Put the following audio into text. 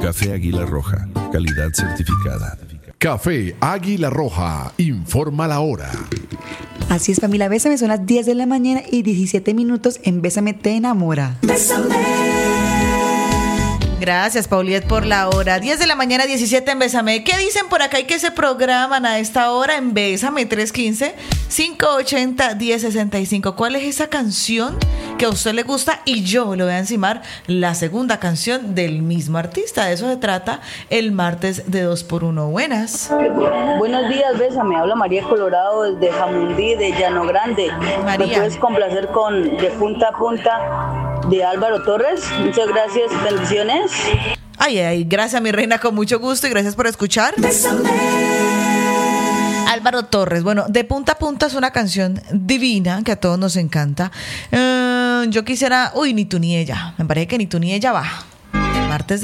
Café Águila Roja, calidad certificada. Café Águila Roja, informa la hora. Así es, familia, Bésame, son las 10 de la mañana y 17 minutos en Bésame te enamora. Gracias, Pauliet, por la hora. 10 de la mañana, 17 en Bésame. ¿Qué dicen por acá y qué se programan a esta hora en Bésame 315-580-1065? ¿Cuál es esa canción que a usted le gusta? Y yo le voy a encimar la segunda canción del mismo artista. De eso se trata el martes de 2x1. Buenas. Buenos días, Bésame. Habla María Colorado desde Jamundí, de Llano Grande. María. ¿Me puedes complacer con De Punta a Punta de Álvaro Torres? Muchas gracias, bendiciones. Ay, gracias, mi reina, con mucho gusto y gracias por escuchar. Álvaro Torres, bueno, De Punta a Punta es una canción divina que a todos nos encanta. Yo quisiera, ni tú ni ella, me parece que ni tú ni ella va. Martes